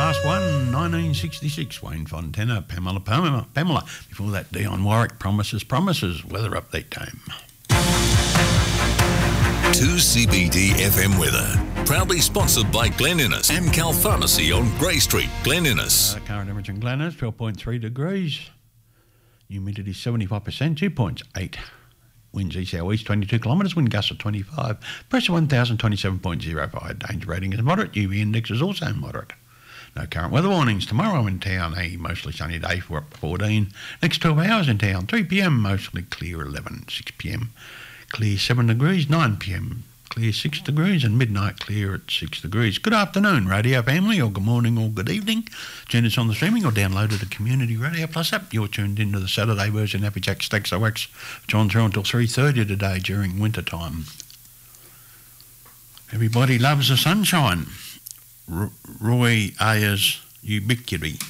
last one, 1966, Wayne Fontana, Pamela. Before that, Dion Warwick, Promises, weather update time. 2CBD FM weather. Proudly sponsored by Glen Innes, Amcal Pharmacy on Grey Street, Glen Innes. Current temperature in Glen Innes, 12.3 degrees. Humidity 75%, 2.8. Winds east southeast 22 kilometres, wind gusts of 25. Pressure 1027.05. Danger rating is moderate. UV index is also moderate. No current weather warnings. Tomorrow in town, a mostly sunny day, 4 up to 14. Next 12 hours in town, 3 p.m, mostly clear 11. 6 p.m, clear 7 degrees. 9 p.m, clear 6 degrees. And midnight, clear at 6 degrees. Good afternoon, radio family, or good morning or good evening. Join us on the streaming or download the Community Radio Plus app. You're tuned into the Saturday version Happy Jack Stacks OX, which on through until 3:30 today during winter time. Everybody loves the sunshine. Roy Ayers, Ubiquity.